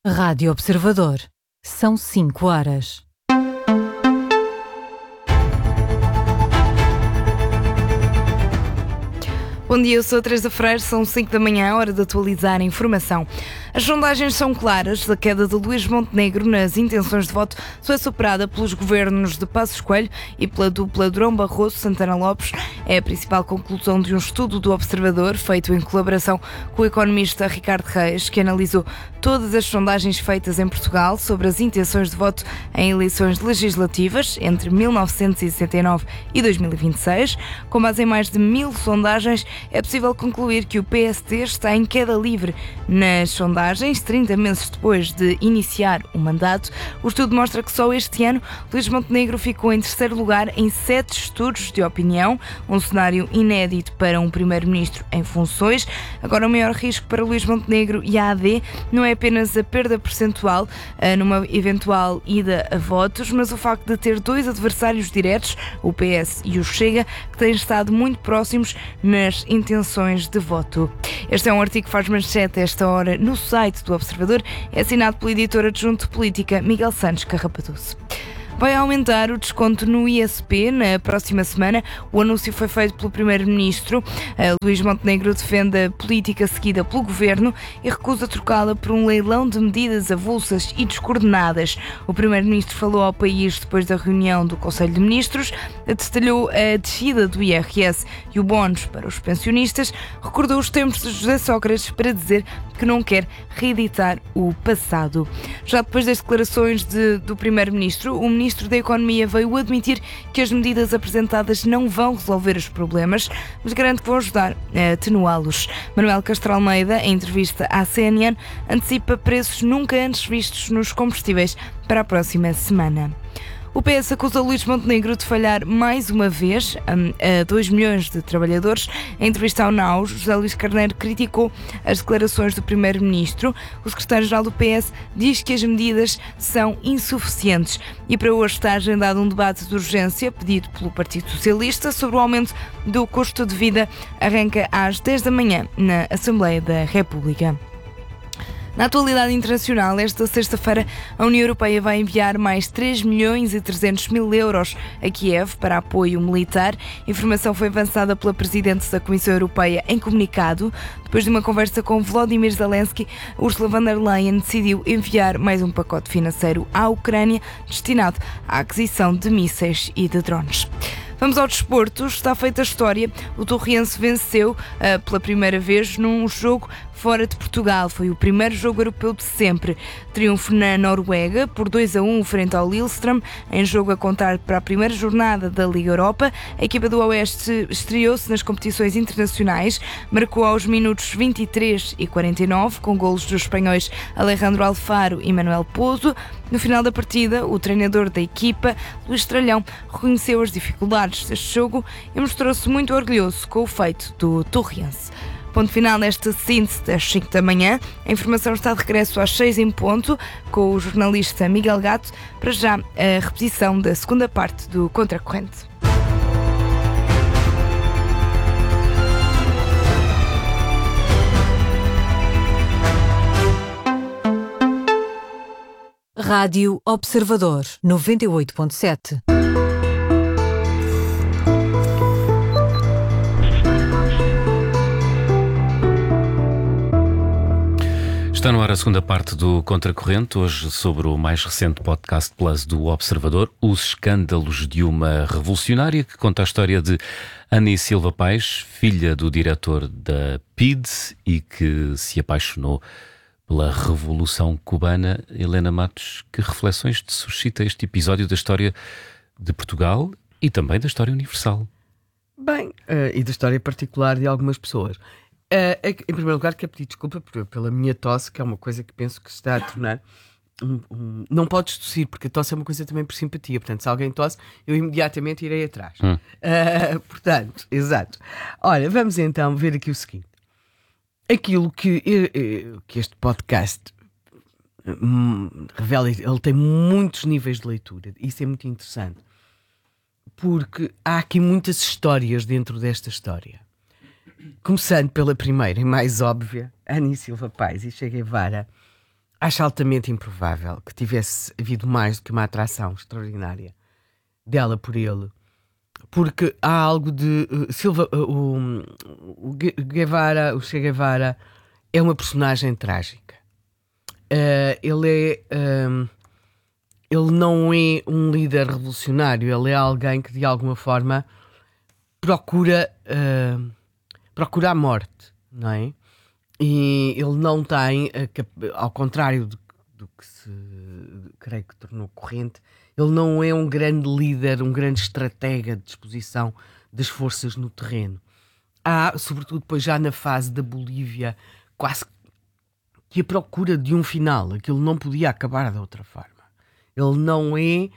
Rádio Observador. São 5 horas. Bom dia, eu sou a Teresa Freire, são 5 da manhã, hora de atualizar a informação. As sondagens são claras, a queda de Luís Montenegro nas intenções de voto só é superada pelos governos de Passos Coelho e pela dupla Durão Barroso-Santana Lopes. É a principal conclusão de um estudo do Observador, feito em colaboração com o economista Ricardo Reis, que analisou todas as sondagens feitas em Portugal sobre as intenções de voto em eleições legislativas entre 1969 e 2026. Com base em mais de 1000 sondagens, é possível concluir que o PSD está em queda livre nas sondagens, 30 meses depois de iniciar o mandato. O estudo mostra que só este ano Luís Montenegro ficou em terceiro lugar em 7 estudos de opinião, um cenário inédito para um primeiro-ministro em funções. Agora, o maior risco para Luís Montenegro e a AD não é apenas a perda percentual numa eventual ida a votos, mas o facto de ter dois adversários diretos, o PS e o Chega, que têm estado muito próximos nas intenções de voto. Este é um artigo que faz manchete a esta hora no site do Observador. É assinado pelo editor adjunto de política Miguel Santos Carrapadoso. Vai aumentar o desconto no ISP na próxima semana. O anúncio foi feito pelo Primeiro-Ministro. Luís Montenegro defende a política seguida pelo Governo e recusa trocá-la por um leilão de medidas avulsas e descoordenadas. O Primeiro-Ministro falou ao país depois da reunião do Conselho de Ministros, detalhou a descida do IRS e o bónus para os pensionistas, recordou os tempos de José Sócrates para dizer que não quer reeditar o passado. Já depois das declarações do Primeiro-Ministro, o Ministro da Economia veio admitir que as medidas apresentadas não vão resolver os problemas, mas garante que vão ajudar a atenuá-los. Manuel Castro Almeida, em entrevista à CNN, antecipa preços nunca antes vistos nos combustíveis para a próxima semana. O PS acusa Luís Montenegro de falhar mais uma vez a 2 milhões de trabalhadores. Em entrevista ao Now, José Luís Carneiro criticou as declarações do Primeiro-Ministro. O secretário-geral do PS diz que as medidas são insuficientes. E para hoje está agendado um debate de urgência pedido pelo Partido Socialista sobre o aumento do custo de vida. Arranca às 10 da manhã na Assembleia da República. Na atualidade internacional, esta sexta-feira, a União Europeia vai enviar mais 3 milhões e 300 mil euros a Kiev para apoio militar. A informação foi avançada pela Presidente da Comissão Europeia em comunicado. Depois de uma conversa com Volodymyr Zelensky, Ursula von der Leyen decidiu enviar mais um pacote financeiro à Ucrânia destinado à aquisição de mísseis e de drones. Vamos ao desporto. Está feita a história. O Torriense venceu pela primeira vez num jogo fora de Portugal. Foi o primeiro jogo europeu de sempre. Triunfo na Noruega por 2-1 frente ao Lillestrøm, em jogo a contar para a primeira jornada da Liga Europa. A equipa do Oeste estreou-se nas competições internacionais, marcou aos minutos 23 e 49, com golos dos espanhóis Alejandro Alfaro e Manuel Pozo. No final da partida, o treinador da equipa, Luís Tralhão, reconheceu as dificuldades deste jogo e mostrou-se muito orgulhoso com o feito do Torriense. Ponto final nesta síntese das 5 da manhã. A informação está de regresso às 6 em ponto, com o jornalista Miguel Gato. Para já, a repetição da segunda parte do Contracorrente. Rádio Observador 98.7. Está no ar a segunda parte do Contracorrente, hoje sobre o mais recente podcast Plus do Observador, Os Escândalos de uma Revolucionária, que conta a história de Ana Silva Paes, filha do diretor da PID e que se apaixonou pela Revolução Cubana. Helena Matos, que reflexões te suscita este episódio da história de Portugal e também da história universal? Bem, e da história particular de algumas pessoas. Em primeiro lugar, quero pedir desculpa pela minha tosse, que é uma coisa que penso que se está a tornar. Não podes tossir, porque a tosse é uma coisa também por simpatia. Portanto, se alguém tosse, eu imediatamente irei atrás. Portanto, exato. Olha, vamos então ver aqui o seguinte. Aquilo que este podcast revela, ele tem muitos níveis de leitura. Isso é muito interessante. Porque há aqui muitas histórias dentro desta história. Começando pela primeira e mais óbvia, Ana Silva Paes e Che Guevara acho altamente improvável que tivesse havido mais do que uma atração extraordinária dela por ele, porque há algo de o Che Guevara é uma personagem trágica. Ele não é um líder revolucionário, ele é alguém que de alguma forma procura a morte, não é? E ele não tem, ao contrário do que se creio que tornou corrente, ele não é um grande líder, um grande estratega de disposição das forças no terreno. Há, sobretudo depois já na fase da Bolívia, quase que a procura de um final. Aquilo não podia acabar de outra forma. Ele não é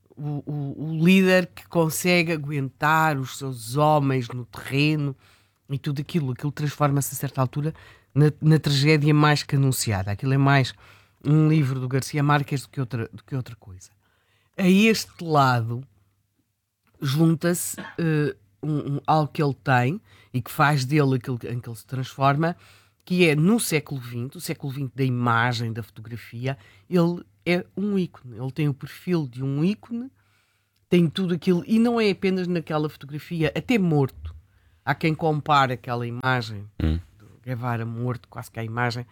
o líder que consegue aguentar os seus homens no terreno e tudo aquilo. Aquilo transforma-se a certa altura na tragédia mais que anunciada. Aquilo é mais um livro do Garcia Márquez do que outra coisa. A este lado junta-se algo que ele tem e que faz dele aquilo em que ele se transforma, que é no século XX, o século XX da imagem, da fotografia. Ele é um ícone, ele tem o perfil de um ícone, tem tudo aquilo, e não é apenas naquela fotografia, até morto. Há quem compare aquela imagem do Guevara morto, quase que a imagem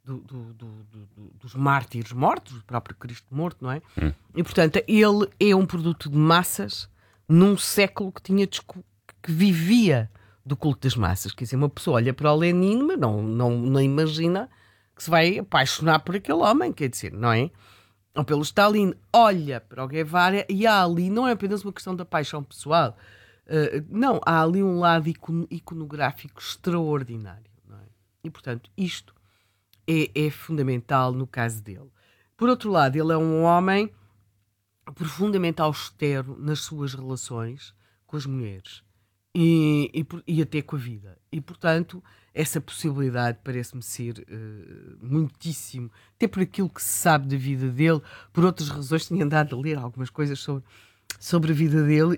dos mártires mortos, do próprio Cristo morto, não é? E portanto, ele é um produto de massas num século que vivia do culto das massas. Quer dizer, uma pessoa olha para o Lenin, mas não imagina que se vai apaixonar por aquele homem, quer dizer, não é? Ou pelo Stalin, olha para o Guevara e há ali, não é apenas uma questão da paixão pessoal, não, há ali um lado iconográfico extraordinário, não é? E portanto, isto é fundamental no caso dele. Por outro lado, ele é um homem profundamente austero nas suas relações com as mulheres e até com a vida. E, portanto, essa possibilidade parece-me ser muitíssimo, até por aquilo que se sabe da vida dele, por outras razões, tenho andado a ler algumas coisas sobre a vida dele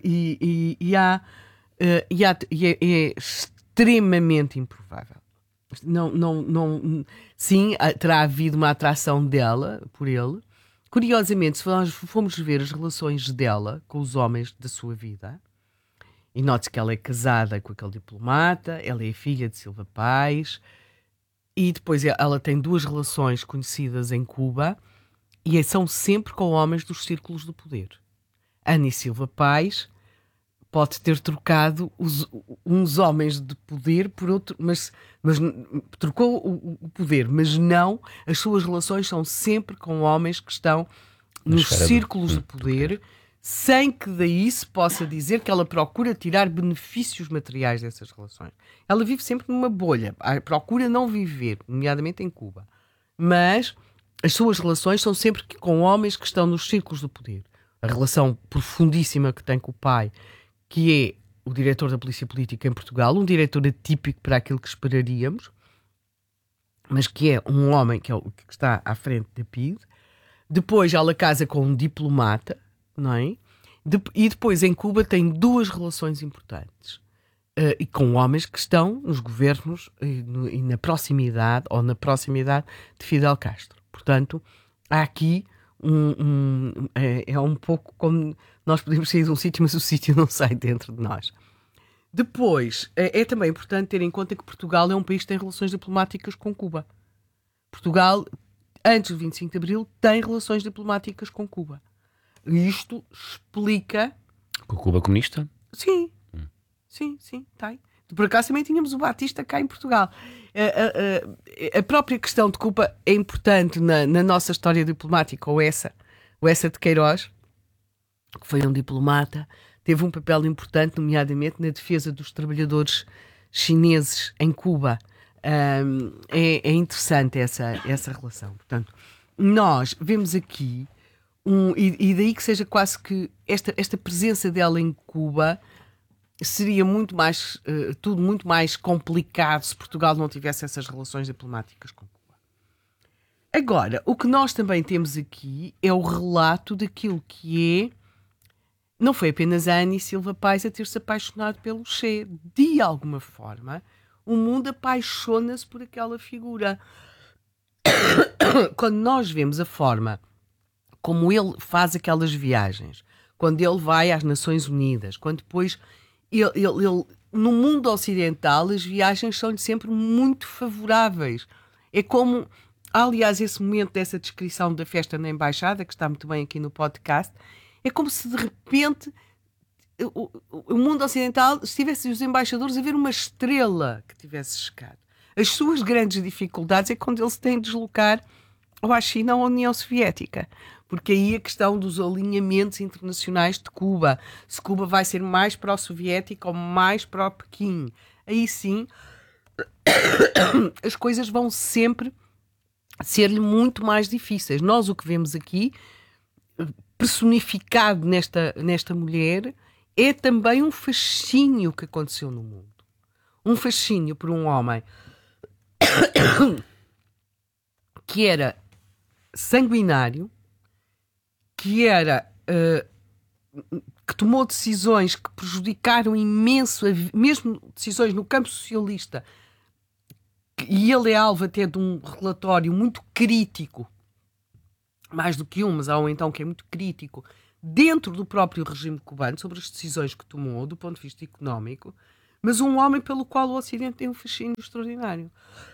é extremamente improvável. Sim, terá havido uma atração dela por ele. Curiosamente, se nós formos ver as relações dela com os homens da sua vida, e note que ela é casada com aquele diplomata, ela é filha de Silva Paz, e depois ela tem 2 relações conhecidas em Cuba, e são sempre com homens dos círculos do poder. Ana e Silva Paz pode ter trocado uns homens de poder por outro, mas trocou o poder, mas não, as suas relações são sempre com homens que estão nos círculos de poder, sem que daí se possa dizer que ela procura tirar benefícios materiais dessas relações. Ela vive sempre numa bolha, procura não viver, nomeadamente em Cuba, mas as suas relações são sempre com homens que estão nos círculos do poder. A relação profundíssima que tem com o pai, que é o diretor da Polícia Política em Portugal, um diretor atípico para aquilo que esperaríamos, mas que é um homem que está à frente da PIDE. Depois ela casa com um diplomata, não é? E depois em Cuba tem 2 relações importantes, e com homens que estão nos governos e na proximidade de Fidel Castro. Portanto, há aqui é um pouco como nós podemos sair de um sítio, mas o sítio não sai dentro de nós. Depois, é também importante ter em conta que Portugal é um país que tem relações diplomáticas com Cuba. Portugal, antes do 25 de Abril, tem relações diplomáticas com Cuba. Isto explica... Com Cuba comunista? Sim. Sim, tem. Por acaso também tínhamos o Batista cá em Portugal. A própria questão de Cuba é importante na nossa história diplomática. O Essa de Queiroz, que foi um diplomata, teve um papel importante, nomeadamente na defesa dos trabalhadores chineses em Cuba. É interessante essa relação. Portanto, nós vemos aqui e daí que seja quase que esta presença dela em Cuba seria muito mais tudo muito mais complicado se Portugal não tivesse essas relações diplomáticas com Cuba. Agora, o que nós também temos aqui é o relato daquilo que não foi apenas a Ana Silva Paz a ter-se apaixonado pelo Che. De alguma forma, o mundo apaixona-se por aquela figura. quando nós vemos a forma como ele faz aquelas viagens, quando ele vai às Nações Unidas, quando depois no mundo ocidental as viagens são-lhe sempre muito favoráveis. É como, aliás, esse momento dessa descrição da festa na Embaixada, que está muito bem aqui no podcast, é como se de repente o mundo ocidental estivesse os embaixadores a ver uma estrela que tivesse chegado. As suas grandes dificuldades é quando ele se tem de deslocar ou à China ou à União Soviética, porque aí a questão dos alinhamentos internacionais de Cuba, se Cuba vai ser mais pró-soviética ou mais pró-Pequim, aí sim as coisas vão sempre ser-lhe muito mais difíceis. Nós o que vemos aqui, personificado nesta mulher, é também um fascínio que aconteceu no mundo. Um fascínio por um homem que era sanguinário, que tomou decisões que prejudicaram imenso, mesmo decisões no campo socialista, e ele é alvo até de um relatório muito crítico, mais do que mas há um então que é muito crítico, dentro do próprio regime cubano, sobre as decisões que tomou do ponto de vista económico, mas um homem pelo qual o Ocidente tem um fascínio extraordinário.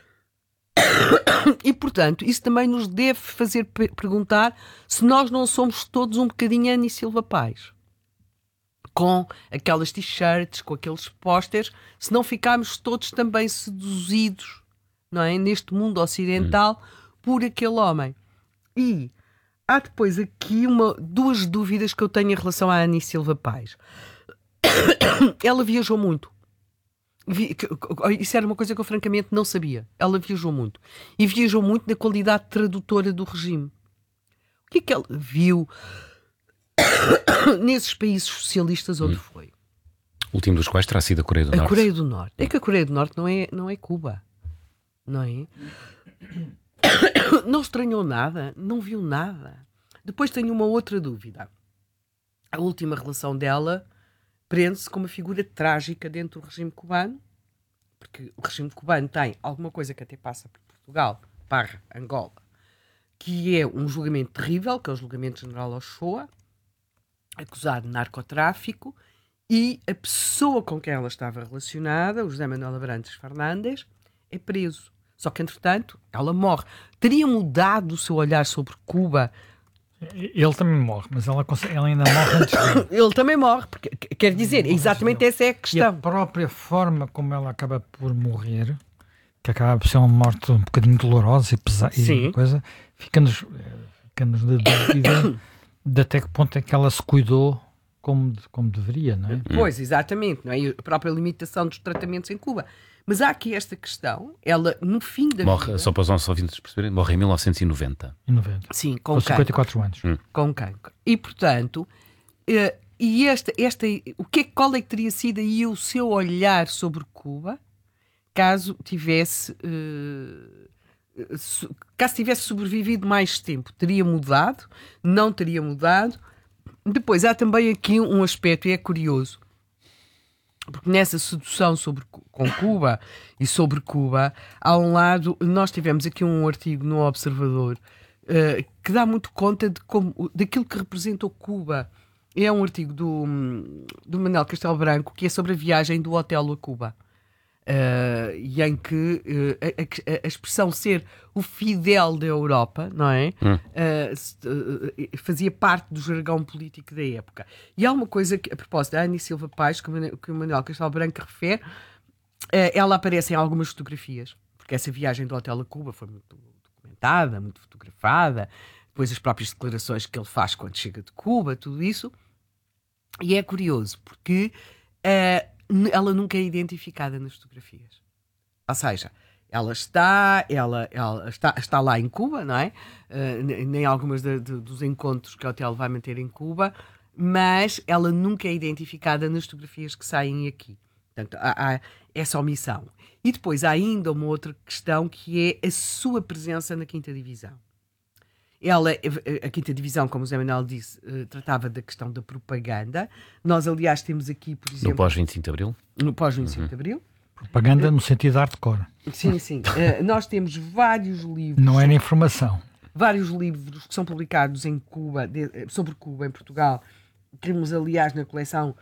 E, portanto, isso também nos deve fazer perguntar se nós não somos todos um bocadinho Annie Silva Paz. Com aquelas t-shirts, com aqueles pósteres, se não ficarmos todos também seduzidos, não é? Neste mundo ocidental, por aquele homem. E há depois aqui duas dúvidas que eu tenho em relação à Annie Silva Paz. Ela viajou muito. Isso era uma coisa que eu francamente não sabia. Ela viajou muito. E viajou muito na qualidade de tradutora do regime. O que é que ela viu nesses países socialistas onde foi? O último dos quais terá sido a Coreia do Norte. A Coreia do Norte. É que a Coreia do Norte não é Cuba. Não é? Não estranhou nada. Não viu nada. Depois tenho uma outra dúvida. A última relação dela prende-se com uma figura trágica dentro do regime cubano, porque o regime cubano tem alguma coisa que até passa por Portugal, Angola, que é um julgamento terrível, que é o julgamento de General Ochoa, acusado de narcotráfico, e a pessoa com quem ela estava relacionada, o José Manuel Abrantes Fernandes, é preso. Só que, entretanto, ela morre. Teria mudado o seu olhar sobre Cuba? Ele também morre, mas ela ainda morre antes dele. Ele também morre, porque, quer dizer, exatamente essa é a questão. E a própria forma como ela acaba por morrer, que acaba por ser uma morte um bocadinho dolorosa e pesada, e coisa, fica-nos na dúvida de até que ponto é que ela se cuidou como deveria, não é? Pois, exatamente, não é? E a própria limitação dos tratamentos em Cuba. Mas há aqui esta questão, ela no fim da vida... Só para os nossos ouvintes perceberem, morre em 1990. Em 90. Sim, com 54 anos. Com cancro. E, portanto, qual é que teria sido aí o seu olhar sobre Cuba, caso tivesse sobrevivido mais tempo? Teria mudado? Não teria mudado? Depois, há também aqui um aspecto, e é curioso, porque nessa sedução com Cuba e sobre Cuba, há um lado, nós tivemos aqui um artigo no Observador que dá muito conta daquilo que representou Cuba. É um artigo do Manuel Castelo Branco, que é sobre a viagem do Otelo a Cuba. E em que a expressão ser o Fidel da Europa, não é? Fazia parte do jargão político da época. E há uma coisa que, a propósito da Annie Silva Paz, que o Manuel Castelo Branco refere, ela aparece em algumas fotografias, porque essa viagem do hotel a Cuba foi muito documentada, muito fotografada, depois as próprias declarações que ele faz quando chega de Cuba, tudo isso. E é curioso, porque ela nunca é identificada nas fotografias. Ou seja, ela está lá em Cuba, não é? Nem algumas dos encontros que o hotel vai manter em Cuba, mas ela nunca é identificada nas fotografias que saem aqui. Portanto, há essa omissão. E depois há ainda uma outra questão, que é a sua presença na Quinta Divisão. A Quinta Divisão, como o Zé Manuel disse, tratava da questão da propaganda. Nós, aliás, temos aqui, por exemplo... No pós-25 de Abril? No pós-25 de Abril. Propaganda no sentido de hardcore. Sim. Nós temos vários livros... Não era informação. vários livros que são publicados em Cuba, sobre Cuba em Portugal. Temos, aliás, na coleção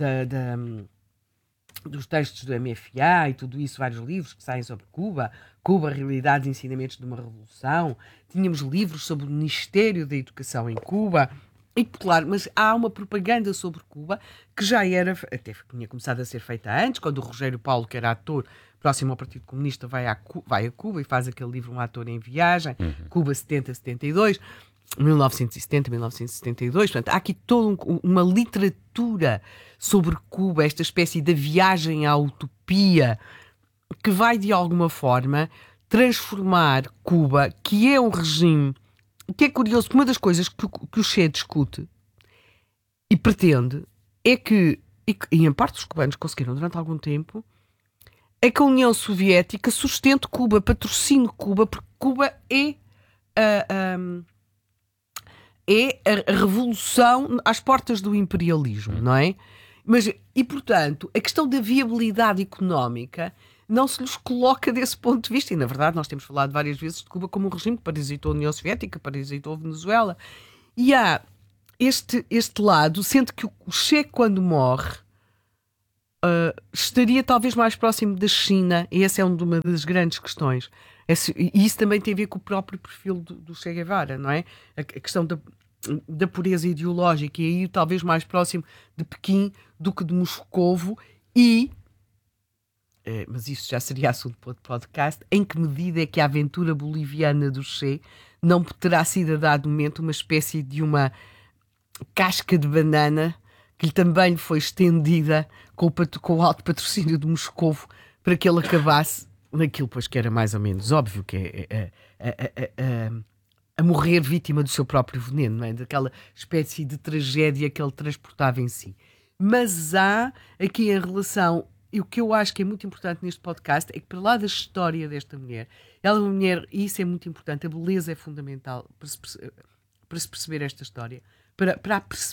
dos textos do MFA e tudo isso, vários livros que saem sobre Cuba, realidades e ensinamentos de uma revolução. Tínhamos livros sobre o Ministério da Educação em Cuba. E, claro, mas há uma propaganda sobre Cuba que já era, até tinha começado a ser feita antes, quando o Rogério Paulo, que era ator próximo ao Partido Comunista, vai a Cuba e faz aquele livro Um Ator em Viagem, Cuba 70-72, 1970-1972. Portanto, há aqui toda uma literatura sobre Cuba, esta espécie de viagem à utopia, que vai, de alguma forma, transformar Cuba, que é um regime que é curioso, que uma das coisas que o Che discute e pretende é que, e em parte os cubanos conseguiram durante algum tempo, é que a União Soviética sustente Cuba, patrocine Cuba, porque Cuba é a revolução às portas do imperialismo, não é? E, portanto, a questão da viabilidade económica não se lhes coloca desse ponto de vista. E, na verdade, nós temos falado várias vezes de Cuba como um regime que parasitou a União Soviética, parasitou a Venezuela. E há este lado, sendo que o Che, quando morre, estaria talvez mais próximo da China, e essa é uma das grandes questões. E isso também tem a ver com o próprio perfil do Che Guevara, não é? A questão da pureza ideológica, e aí talvez mais próximo de Pequim do que de Moscovo. Mas isso já seria assunto para outro podcast. Em que medida é que a aventura boliviana do Che não terá sido a dado momento uma espécie de uma casca de banana que lhe também foi estendida com o alto patrocínio de Moscovo para que ele acabasse naquilo, pois, que era mais ou menos óbvio, que é a morrer vítima do seu próprio veneno, não é? Daquela espécie de tragédia que ele transportava em si. Mas há aqui em relação, e o que eu acho que é muito importante neste podcast é que, para lá da história desta mulher, ela é uma mulher, e isso é muito importante, a beleza é fundamental para se perceber esta história, para